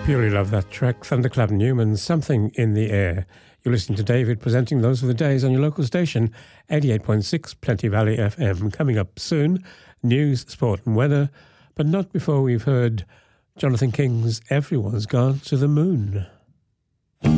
Really love that track, Thunderclap Newman, Something in the Air. You're listening to David presenting Those Were the Days on your local station, 88.6 Plenty Valley FM. Coming up soon, news, sport and weather, but not before we've heard Jonathan King's Everyone's Gone to the Moon.